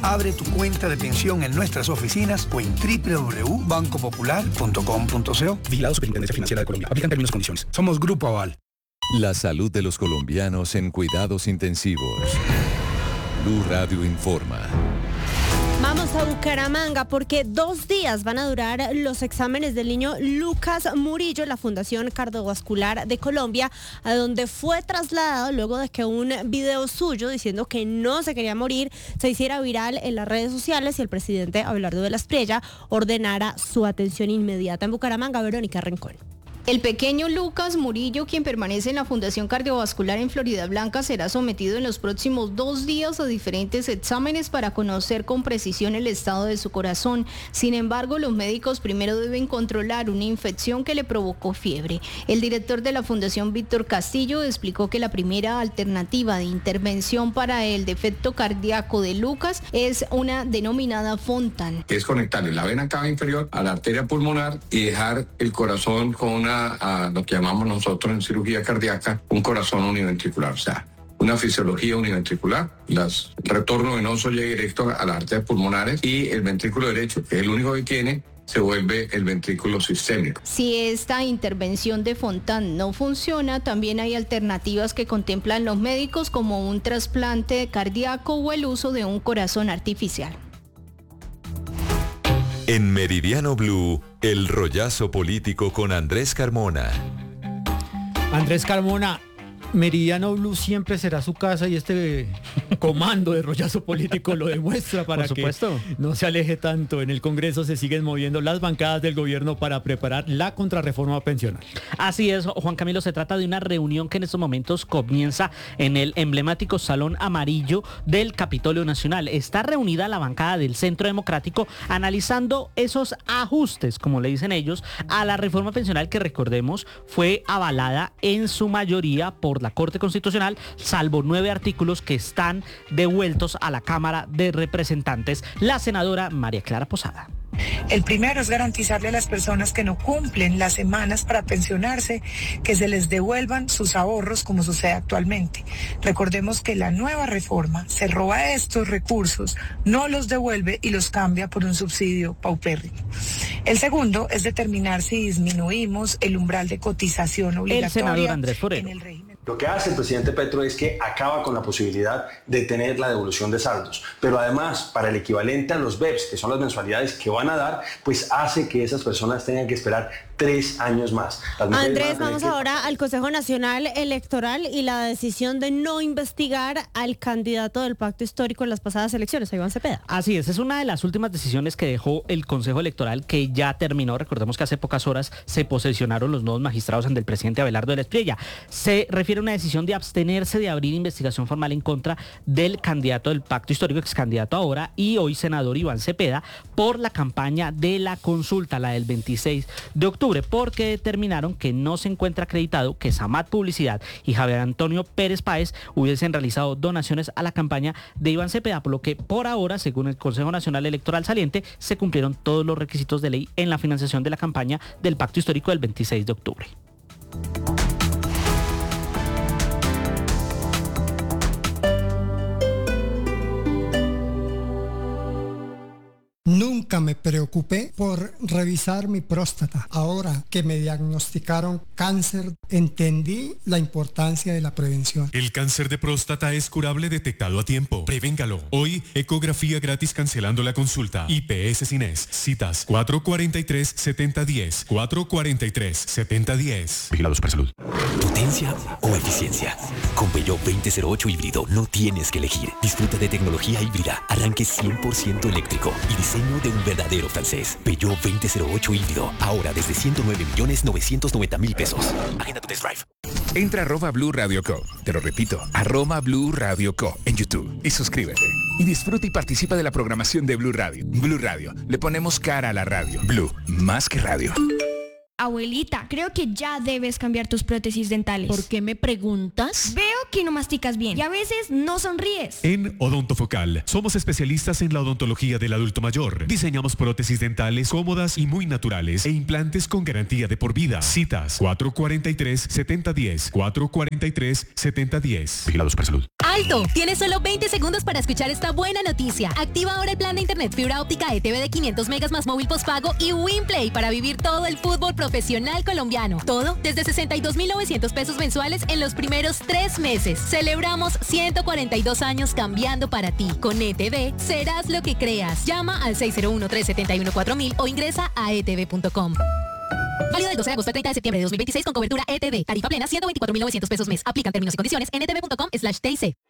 Abre tu cuenta de pensión en nuestras oficinas o en www.bancopopular.com.co. Vigilado Superintendencia Financiera de Colombia. Aplican términos y condiciones. Somos Grupo Aval. La salud de los colombianos en cuidados intensivos. Blue Radio informa. Vamos a Bucaramanga porque 2 días van a durar los exámenes del niño Lucas Murillo en la Fundación Cardiovascular de Colombia, a donde fue trasladado luego de que un video suyo diciendo que no se quería morir se hiciera viral en las redes sociales y el presidente Abelardo de la Espriella ordenara su atención inmediata. En Bucaramanga, Verónica Rincón. El pequeño Lucas Murillo, quien permanece en la Fundación Cardiovascular en Floridablanca, será sometido en los próximos 2 días a diferentes exámenes para conocer con precisión el estado de su corazón. Sin embargo, los médicos primero deben controlar una infección que le provocó fiebre. El director de la Fundación, Víctor Castillo, explicó que la primera alternativa de intervención para el defecto cardíaco de Lucas es una denominada Fontan. Es conectarle la vena cava inferior a la arteria pulmonar y dejar el corazón con a lo que llamamos nosotros en cirugía cardíaca un corazón univentricular, o sea, una fisiología univentricular. El retorno venoso llega directo a las arterias pulmonares y el ventrículo derecho, que es el único que tiene, se vuelve el ventrículo sistémico. Si esta intervención de Fontan no funciona, también hay alternativas que contemplan los médicos como un trasplante cardíaco o el uso de un corazón artificial. En Meridiano Blue, el rollazo político con Andrés Carmona. Andrés Carmona, Meridiano Blue siempre será su casa y este comando de rollazo político lo demuestra para que no se aleje tanto. En el Congreso se siguen moviendo las bancadas del gobierno para preparar la contrarreforma pensional. Así es, Juan Camilo, se trata de una reunión que en estos momentos comienza en el emblemático Salón Amarillo del Capitolio Nacional. Está reunida la bancada del Centro Democrático analizando esos ajustes, como le dicen ellos, a la reforma pensional que, recordemos, fue avalada en su mayoría por la Corte Constitucional, salvo 9 artículos que están devueltos a la Cámara de Representantes. La senadora María Clara Posada. El primero es garantizarle a las personas que no cumplen las semanas para pensionarse que se les devuelvan sus ahorros como sucede actualmente. Recordemos que la nueva reforma se roba estos recursos, no los devuelve y los cambia por un subsidio paupérrimo. El segundo es determinar si disminuimos el umbral de cotización obligatoria. El senador Andrés Forero. En el régimen. Lo que hace el presidente Petro es que acaba con la posibilidad de tener la devolución de saldos, pero además para el equivalente a los BEPS, que son las mensualidades que van a dar, pues hace que esas personas tengan que esperar 3 años más. Andrés, vamos ahora al Consejo Nacional Electoral y la decisión de no investigar al candidato del Pacto Histórico en las pasadas elecciones, a Iván Cepeda. Así es una de las últimas decisiones que dejó el Consejo Electoral, que ya terminó. Recordemos que hace pocas horas se posesionaron los nuevos magistrados ante el presidente Abelardo de la Espriella. Se refiere a una decisión de abstenerse de abrir investigación formal en contra del candidato del Pacto Histórico, ex candidato ahora y hoy senador Iván Cepeda, por la campaña de la consulta, la del 26 de octubre, porque determinaron que no se encuentra acreditado que Samat Publicidad y Javier Antonio Pérez Páez hubiesen realizado donaciones a la campaña de Iván Cepeda, por lo que por ahora, según el Consejo Nacional Electoral saliente, se cumplieron todos los requisitos de ley en la financiación de la campaña del Pacto Histórico del 26 de octubre. Nunca me preocupé por revisar mi próstata. Ahora que me diagnosticaron cáncer, entendí la importancia de la prevención. El cáncer de próstata es curable detectado a tiempo. Prevéngalo. Hoy, ecografía gratis cancelando la consulta. IPS Cines. Citas 443-7010. 443-7010. Vigilado Supersalud. ¿Potencia o eficiencia? Con Peugeot 2008 híbrido no tienes que elegir. Disfruta de tecnología híbrida, arranque 100% eléctrico y diseño de un verdadero francés. Peugeot 2008 híbrido, ahora desde 109.990.000 pesos. Agenda tu test drive. Entra a @Blue Radio Co. Te lo repito, @Blue Radio Co. en YouTube y suscríbete. Y disfruta y participa de la programación de Blue Radio. Blue Radio, le ponemos cara a la radio. Blue, más que radio. Abuelita, creo que ya debes cambiar tus prótesis dentales. ¿Por qué me preguntas? Veo que no masticas bien y a veces no sonríes. En Odontofocal somos especialistas en la odontología del adulto mayor. Diseñamos prótesis dentales cómodas y muy naturales e implantes con garantía de por vida. Citas 443-7010, 443-7010. Vigilados para salud. ¡Alto! Tienes solo 20 segundos para escuchar esta buena noticia. Activa ahora el plan de internet fibra óptica ETV de 500 megas más móvil postpago y WinPlay para vivir todo el fútbol profesional colombiano. Todo desde 62.900 pesos mensuales en los primeros 3 meses. Celebramos 142 años cambiando para ti. Con ETV serás lo que creas. Llama al 601-371-4000 o ingresa a etv.com. Válido del 12 de agosto al 30 de septiembre de 2026 con cobertura ETV. Tarifa plena 124.900 pesos mes. Aplican términos y condiciones en etv.com/TIC.